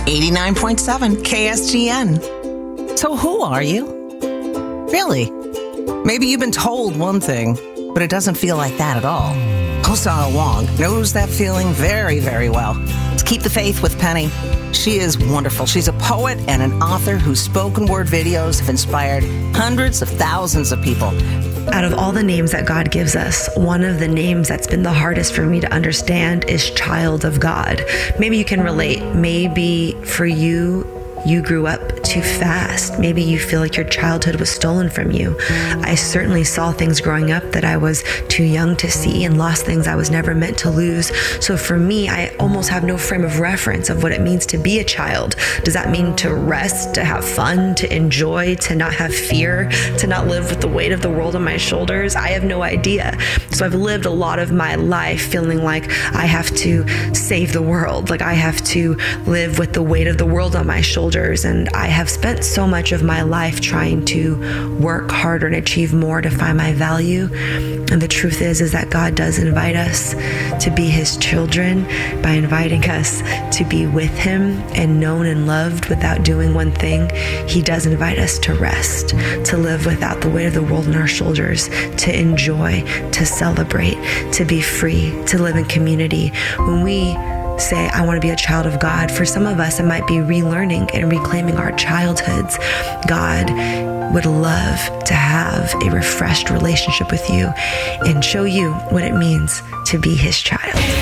89.7 KSGN. So who are you? Really? Maybe you've been told one thing, but it doesn't feel like that at all. Hosanna Wong knows that feeling very, very well. Let's keep the faith with Penny. She is wonderful. She's a poet and an author whose spoken word videos have inspired hundreds of thousands of people. Out of all the names that God gives us, one of the names that's been the hardest for me to understand is child of God. Maybe you can relate. Maybe for you grew up too fast. Maybe you feel like your childhood was stolen from you. I certainly saw things growing up that I was too young to see and lost things I was never meant to lose. So for me, I almost have no frame of reference of what it means to be a child. Does that mean to rest, to have fun, to enjoy, to not have fear, to not live with the weight of the world on my shoulders? I have no idea. So I've lived a lot of my life feeling like I have to save the world, like I have to live with the weight of the world on my shoulders. And I have spent so much of my life trying to work harder and achieve more to find my value. And the truth is that God does invite us to be his children by inviting us to be with him and known and loved without doing one thing. He does invite us to rest, to live without the weight of the world on our shoulders, to enjoy, to celebrate, to be free, to live in community. When we say, I want to be a child of God, for some of us, it might be relearning and reclaiming our childhoods. God would love to have a refreshed relationship with you and show you what it means to be his child.